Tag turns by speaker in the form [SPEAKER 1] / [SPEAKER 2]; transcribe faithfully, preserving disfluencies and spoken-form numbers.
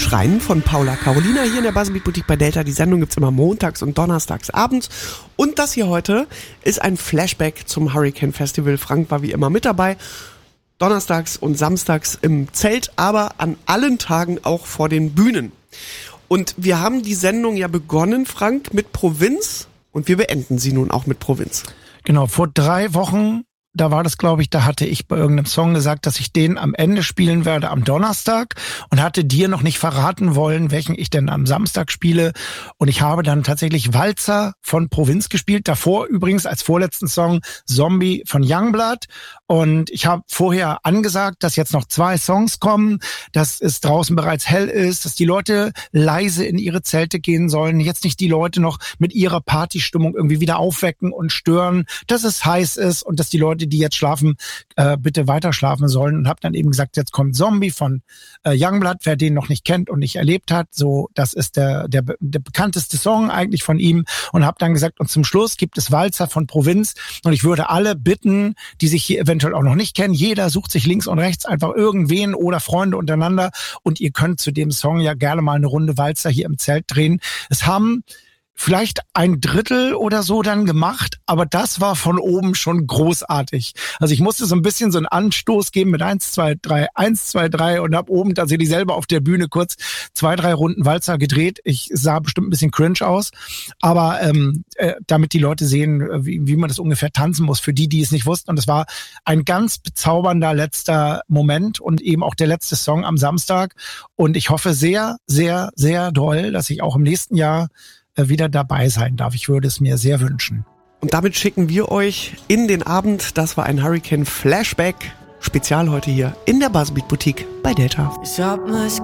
[SPEAKER 1] Schreien von Paula Carolina hier in der Buzzbeat Boutique bei Delta. Die Sendung gibt's immer montags und donnerstags abends. Und das hier heute ist ein Flashback zum Hurricane Festival. Frank war wie immer mit dabei. Donnerstags und samstags im Zelt, aber an allen Tagen auch vor den Bühnen. Und wir haben die Sendung ja begonnen, Frank, mit Provinz und wir beenden sie nun auch mit Provinz.
[SPEAKER 2] Genau, vor drei Wochen, da war das, glaube ich, da hatte ich bei irgendeinem Song gesagt, dass ich den am Ende spielen werde am Donnerstag und hatte dir noch nicht verraten wollen, welchen ich denn am Samstag spiele. Und ich habe dann tatsächlich Walzer von Provinz gespielt. Davor übrigens als vorletzten Song Zombie von Youngblood. Und ich habe vorher angesagt, dass jetzt noch zwei Songs kommen, dass es draußen bereits hell ist, dass die Leute leise in ihre Zelte gehen sollen, jetzt nicht die Leute noch mit ihrer Partystimmung irgendwie wieder aufwecken und stören, dass es heiß ist und dass die Leute, die jetzt schlafen, äh, bitte weiter schlafen sollen. Und habe dann eben gesagt, jetzt kommt Zombie von äh, Youngblood, wer den noch nicht kennt und nicht erlebt hat, so das ist der der, der bekannteste Song eigentlich von ihm. Und habe dann gesagt, und zum Schluss gibt es Walzer von Provinz. Und ich würde alle bitten, die sich hier eventuell auch noch nicht kennen, jeder sucht sich links und rechts einfach irgendwen oder Freunde untereinander und ihr könnt zu dem Song ja gerne mal eine Runde Walzer hier im Zelt drehen. Es haben vielleicht ein Drittel oder so dann gemacht, aber das war von oben schon großartig. Also ich musste so ein bisschen so einen Anstoß geben mit eins, zwei, drei, eins, zwei, drei und hab oben tatsächlich selber auf der Bühne kurz zwei, drei Runden Walzer gedreht. Ich sah bestimmt ein bisschen cringe aus, aber ähm, äh, damit die Leute sehen, wie, wie man das ungefähr tanzen muss, für die, die es nicht wussten. Und es war ein ganz bezaubernder letzter Moment und eben auch der letzte Song am Samstag. Und ich hoffe sehr, sehr, sehr doll, dass ich auch im nächsten Jahr wieder dabei sein darf. Ich würde es mir sehr wünschen.
[SPEAKER 1] Und damit schicken wir euch in den Abend. Das war ein Hurricane Flashback. Spezial heute hier in der Buzzbeat Boutique bei Delta.
[SPEAKER 3] Ich hab mich